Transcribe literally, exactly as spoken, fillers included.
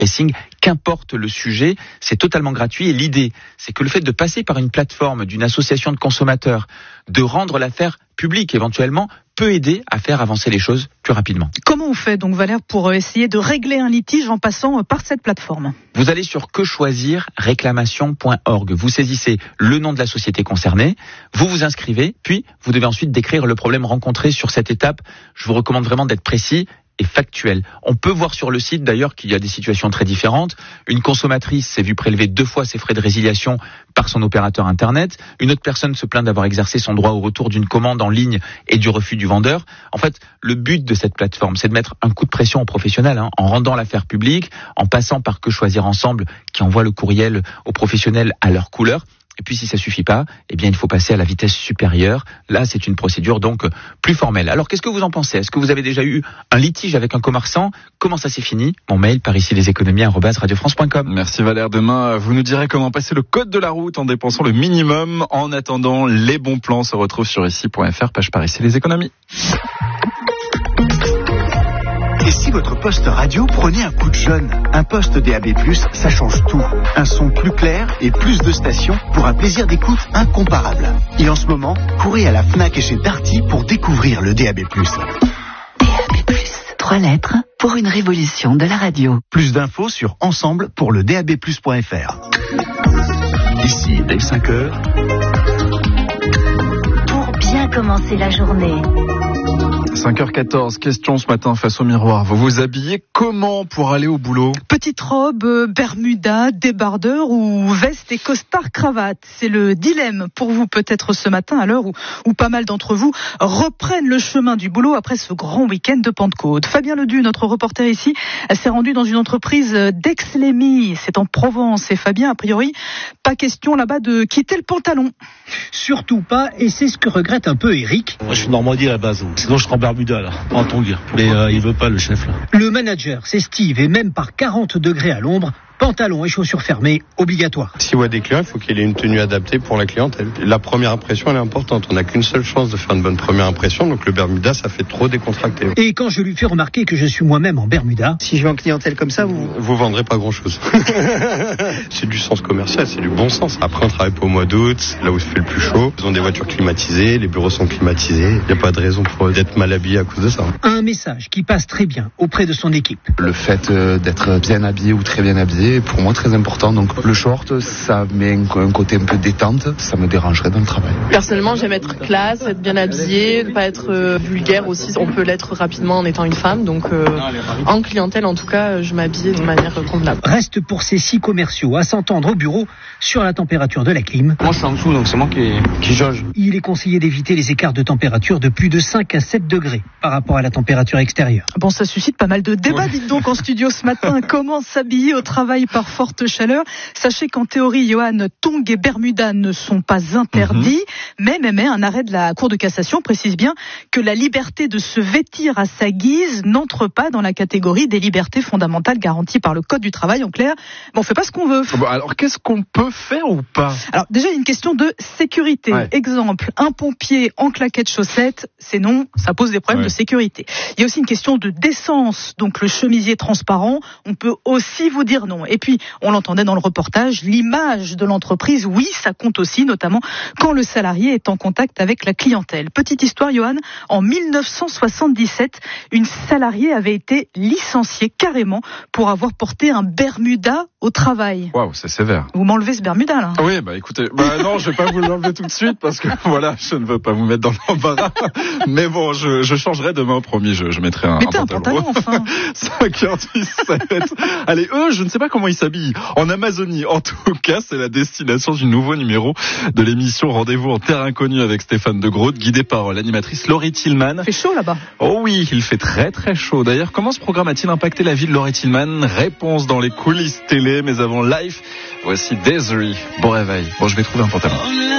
pressing, qu'importe le sujet, c'est totalement gratuit. Et l'idée, c'est que le fait de passer par une plateforme d'une association de consommateurs, de rendre l'affaire publique éventuellement, peut aider à faire avancer les choses plus rapidement. Comment on fait donc, Valère, pour essayer de régler un litige en passant par cette plateforme ? Vous allez sur que choisir réclamation point org. Vous saisissez le nom de la société concernée, vous vous inscrivez, puis vous devez ensuite décrire le problème rencontré sur cette étape. Je vous recommande vraiment d'être précis et factuel. On peut voir sur le site d'ailleurs qu'il y a des situations très différentes. Une consommatrice s'est vue prélever deux fois ses frais de résiliation par son opérateur internet. Une autre personne se plaint d'avoir exercé son droit au retour d'une commande en ligne et du refus du vendeur. En fait, le but de cette plateforme, c'est de mettre un coup de pression aux professionnels, hein, en rendant l'affaire publique, en passant par Que Choisir Ensemble, qui envoie le courriel aux professionnels à leur couleur. Et puis si ça suffit pas, eh bien il faut passer à la vitesse supérieure. Là, c'est une procédure donc plus formelle. Alors qu'est-ce que vous en pensez ? Est-ce que vous avez déjà eu un litige avec un commerçant ? Comment ça s'est fini ? Mon mail par ici leséconomies arobase radio france point com. Merci Valère. Demain, vous nous direz comment passer le code de la route en dépensant le minimum. En attendant, les bons plans se retrouvent sur ici point f r, page par ici les économies. Et si votre poste radio prenait un coup de jeune ? Un poste D A B plus, ça change tout. Un son plus clair et plus de stations pour un plaisir d'écoute incomparable. Et en ce moment, courez à la Fnac et chez Darty pour découvrir le D A B plus. D A B plus, trois lettres pour une révolution de la radio. Plus d'infos sur ensemble pour le D A B plus point f r. Ici, dès cinq heures. Pour bien commencer la journée. cinq heures quatorze, question ce matin face au miroir. Vous vous habillez comment pour aller au boulot ? Petite robe, bermuda, débardeur ou veste et costard cravate. C'est le dilemme pour vous peut-être ce matin à l'heure où, où pas mal d'entre vous reprennent le chemin du boulot après ce grand week-end de Pentecôte. Fabien Ledu, notre reporter ici, s'est rendu dans une entreprise d'Aix-les-Milles. C'est en Provence. Et Fabien, a priori, pas question là-bas de quitter le pantalon. Surtout pas, et c'est ce que regrette un peu Eric. Moi, je suis Normandie à la base, sinon je serai en bermuda là, en tongue. Mais euh, il veut pas le chef là. Le manager, c'est Steve, et même par quarante degrés à l'ombre, pantalon et chaussures fermées, obligatoire. Si on a des clients, il faut qu'il ait une tenue adaptée pour la clientèle. La première impression, elle est importante. On n'a qu'une seule chance de faire une bonne première impression, donc le bermuda, ça fait trop décontracté. Et quand je lui fais remarquer que je suis moi-même en bermuda... Si je vais en clientèle comme ça, vous... Vous vendrez pas grand-chose. C'est du sens commercial, c'est du bon sens. Après, on travaille pas au mois d'août, là où il fait le plus chaud. Ils ont des voitures climatisées, les bureaux sont climatisés. Il n'y a pas de raison pour d'être mal habillé à cause de ça. Un message qui passe très bien auprès de son équipe. Le fait d'être bien habillé ou très bien habillé, pour moi, très important. Donc le short, ça met un côté un peu détente, ça me dérangerait dans le travail. Personnellement, j'aime être classe, être bien habillée, ne pas être euh, vulgaire aussi. On peut l'être rapidement en étant une femme. Donc euh, en clientèle, en tout cas, je m'habille de manière convenable. Reste pour ces six commerciaux à s'entendre au bureau sur la température de la clim. Moi, je suis en dessous, donc c'est moi qui, qui jauge. Il est conseillé d'éviter les écarts de température de plus de cinq à sept degrés par rapport à la température extérieure. Bon, ça suscite pas mal de débats, dites donc, en studio ce matin. Comment s'habiller au travail par forte chaleur ? Sachez qu'en théorie, Johan, tongs et bermuda ne sont pas interdits, mmh. mais, mais, mais un arrêt de la Cour de cassation précise bien que la liberté de se vêtir à sa guise n'entre pas dans la catégorie des libertés fondamentales garanties par le Code du travail. En clair, bon, on fait pas ce qu'on veut. Bon, alors, qu'est-ce qu'on peut faire ou pas ? Alors, déjà, il y a une question de sécurité. Ouais. Exemple, un pompier en claquettes chaussettes, c'est non, ça pose des problèmes ouais. de sécurité. Il y a aussi une question de décence. Donc, le chemisier transparent, on peut aussi vous dire non. Et puis, on l'entendait dans le reportage, l'image de l'entreprise, oui, ça compte aussi, notamment quand le salarié est en contact avec la clientèle. Petite histoire, Johan, en dix-neuf cent soixante-dix-sept, une salariée avait été licenciée carrément pour avoir porté un bermuda au travail. Waouh, c'est sévère. Vous m'enlevez ce bermuda, là ? Oui, bah écoutez, bah non, je vais pas vous l'enlever tout de suite parce que voilà, je ne veux pas vous mettre dans l'embarras. Mais bon, je, je changerai demain, promis, je, je mettrai un, Mettez un un pantalon. pantalon, enfin. cinq heures dix-sept. Allez, eux, je ne sais pas comment ils s'habillent. En Amazonie, en tout cas, c'est la destination du nouveau numéro de l'émission Rendez-vous en terre inconnue avec Stéphane De Groot, guidé par l'animatrice Laurie Tillman. Il fait chaud là-bas. Oh oui, il fait très très chaud. D'ailleurs, comment ce programme a-t-il impacté la vie de Laurie Tillman ? Réponse dans les coulisses télé, mais avant live, voici Desiree. Bon réveil. Bon, je vais trouver un pantalon.